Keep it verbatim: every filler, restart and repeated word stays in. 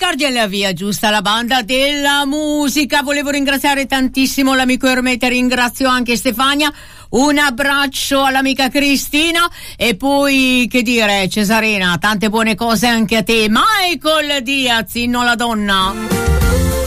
Giorgia è la via giusta, la banda della musica. Volevo ringraziare tantissimo l'amico Ermete, ringrazio anche Stefania, un abbraccio all'amica Cristina e poi, che dire, Cesarina, tante buone cose anche a te. Michael Diaz, inno alla donna.